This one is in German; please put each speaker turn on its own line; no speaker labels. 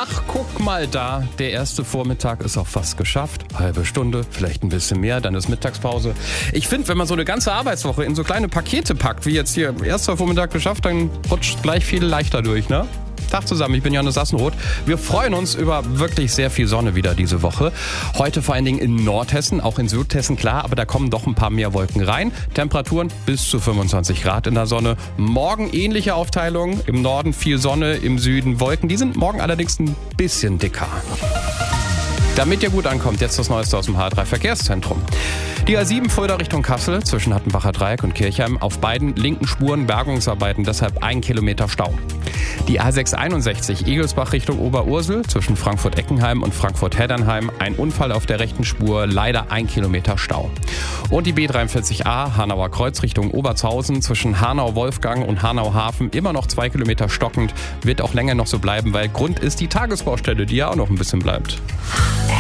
Ach, guck mal da, der erste Vormittag ist auch fast geschafft. Halbe Stunde, vielleicht ein bisschen mehr, dann ist Mittagspause. Ich finde, wenn man so eine ganze Arbeitswoche in so kleine Pakete packt, wie jetzt hier, erster Vormittag geschafft, dann rutscht gleich viel leichter durch, ne? Tag zusammen, ich bin Johannes Sassenroth. Wir freuen uns über wirklich sehr viel Sonne wieder diese Woche. Heute vor allen Dingen in Nordhessen, auch in Südhessen, klar, aber da kommen doch ein paar mehr Wolken rein. Temperaturen bis zu 25 Grad in der Sonne. Morgen ähnliche Aufteilung, im Norden viel Sonne, im Süden Wolken. Die sind morgen allerdings ein bisschen dicker. Damit ihr gut ankommt, jetzt das Neueste aus dem H3 Verkehrszentrum. Die A7 Fulda Richtung Kassel zwischen Hattenbacher Dreieck und Kirchheim. Auf beiden linken Spuren Bergungsarbeiten, deshalb 1 Kilometer Stau. Die A661 Egelsbach Richtung Oberursel zwischen Frankfurt-Eckenheim und Frankfurt-Heddernheim. Ein Unfall auf der rechten Spur, leider 1 Kilometer Stau. Und die B43A Hanauer Kreuz Richtung Obertshausen zwischen Hanau-Wolfgang und Hanau-Hafen immer noch 2 Kilometer stockend. Wird auch länger noch so bleiben, weil Grund ist die Tagesbaustelle, die ja auch noch ein bisschen bleibt.